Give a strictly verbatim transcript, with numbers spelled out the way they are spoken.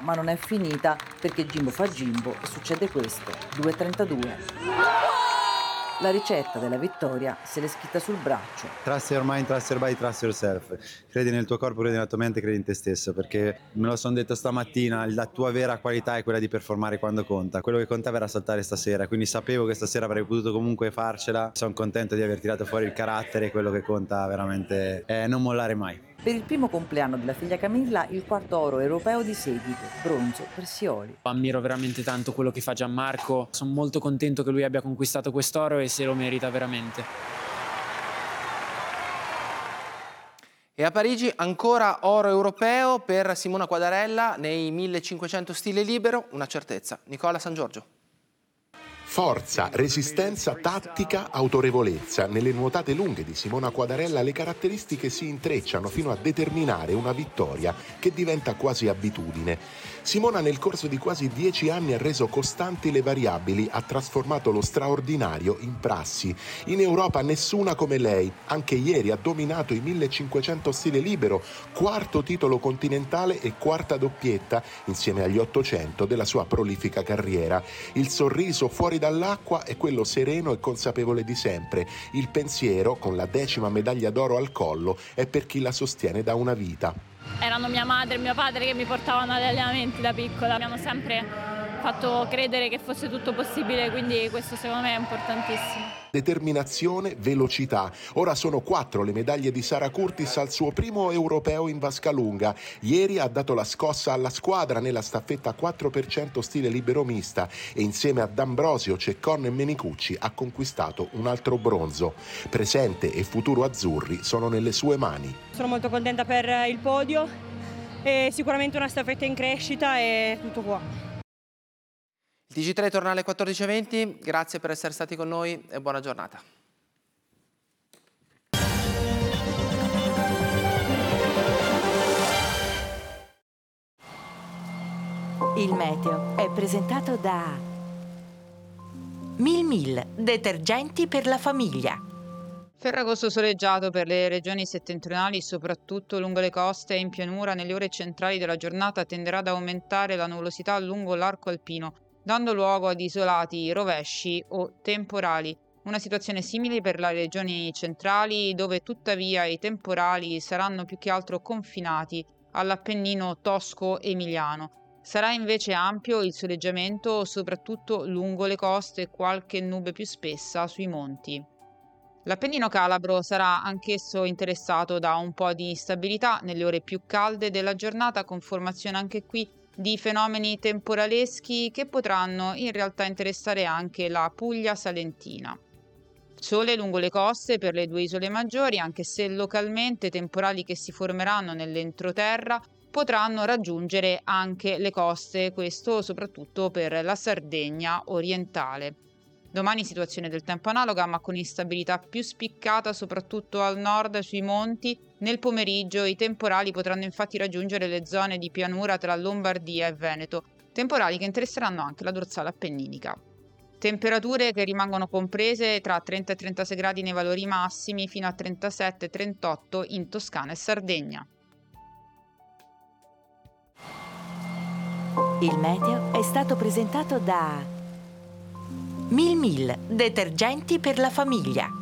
ma non è finita perché Jimbo fa Jimbo e succede questo, due e trentadue. La ricetta della vittoria se l'è scritta sul braccio. Trust your mind, trust your body, trust yourself. Credi nel tuo corpo, credi nella tua mente, credi in te stesso, perché me lo sono detto stamattina, la tua vera qualità è quella di performare quando conta. Quello che conta verrà a saltare stasera, quindi sapevo che stasera avrei potuto comunque farcela. Sono contento di aver tirato fuori il carattere, quello che conta veramente è non mollare mai. Per il primo compleanno della figlia Camilla, il quarto oro europeo di seguito, bronzo per Sioli. Ammiro veramente tanto quello che fa Gianmarco, sono molto contento che lui abbia conquistato quest'oro e se lo merita veramente. E a Parigi ancora oro europeo per Simona Quadarella nei millecinquecento stile libero, una certezza. Nicola San Giorgio. Forza, resistenza, tattica, autorevolezza. Nelle nuotate lunghe di Simona Quadarella le caratteristiche si intrecciano fino a determinare una vittoria che diventa quasi abitudine. Simona nel corso di quasi dieci anni ha reso costanti le variabili, ha trasformato lo straordinario in prassi. In Europa nessuna come lei. Anche ieri ha dominato i millecinquecento stile libero, quarto titolo continentale e quarta doppietta insieme agli ottocento della sua prolifica carriera. Il sorriso fuori dall'acqua è quello sereno e consapevole di sempre. Il pensiero, con la decima medaglia d'oro al collo, è per chi la sostiene da una vita. Erano mia madre e mio padre che mi portavano agli allenamenti da piccola. Mi hanno sempre fatto credere che fosse tutto possibile, quindi questo secondo me è importantissimo. Determinazione, velocità. Ora sono quattro le medaglie di Sara Curtis al suo primo europeo in vasca lunga. Ieri ha dato la scossa alla squadra nella staffetta quattro per cento stile libero mista e insieme a D'Ambrosio, Ceccon e Menicucci ha conquistato un altro bronzo. Presente e futuro azzurri sono nelle sue mani. Sono molto contenta per il podio, è sicuramente una staffetta in crescita e tutto qua. Il T G tre torna alle quattordici e venti, grazie per essere stati con noi e buona giornata. Il meteo è presentato da Mil Mil, detergenti per la famiglia. Ferragosto soleggiato per le regioni settentrionali, soprattutto lungo le coste e in pianura. Nelle ore centrali della giornata tenderà ad aumentare la nuvolosità lungo l'arco alpino, dando luogo ad isolati rovesci o temporali. Una situazione simile per le regioni centrali, dove tuttavia i temporali saranno più che altro confinati all'Appennino tosco-emiliano. Sarà invece ampio il soleggiamento soprattutto lungo le coste e qualche nube più spessa sui monti. L'Appennino calabro sarà anch'esso interessato da un po' di instabilità nelle ore più calde della giornata, con formazione anche qui di fenomeni temporaleschi che potranno in realtà interessare anche la Puglia salentina. Sole lungo le coste per le due isole maggiori, anche se localmente temporali che si formeranno nell'entroterra potranno raggiungere anche le coste, questo soprattutto per la Sardegna orientale. Domani situazione del tempo analoga, ma con instabilità più spiccata soprattutto al nord sui monti. Nel pomeriggio i temporali potranno infatti raggiungere le zone di pianura tra Lombardia e Veneto, temporali che interesseranno anche la dorsale appenninica. Temperature che rimangono comprese tra trenta e trentasei gradi nei valori massimi, fino a trentasette trentotto in Toscana e Sardegna. Il meteo è stato presentato da Mil Mil, detergenti per la famiglia.